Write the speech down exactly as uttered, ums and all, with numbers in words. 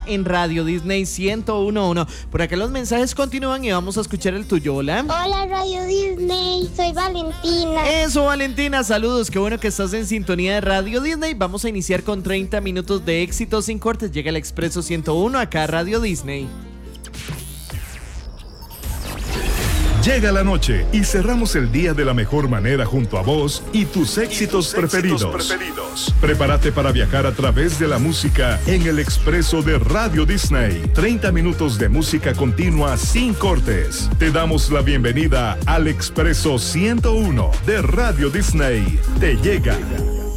en Radio Disney ciento uno punto uno. Por acá los mensajes continúan y vamos a escuchar el tuyo. Hola. Hola Radio Disney, soy Valentina. Eso, Valentina, saludos. Qué bueno que estás en sintonía de Radio Disney. Vamos a iniciar con treinta minutos de éxito sin cortes. Llega el Expreso ciento uno acá a Radio Disney. Llega la noche y cerramos el día de la mejor manera junto a vos y tus éxitos, y tus preferidos. éxitos preferidos. Prepárate para viajar a través de la música en el Expreso de Radio Disney. treinta minutos de música continua sin cortes. Te damos la bienvenida al Expreso ciento uno de Radio Disney. Te llega.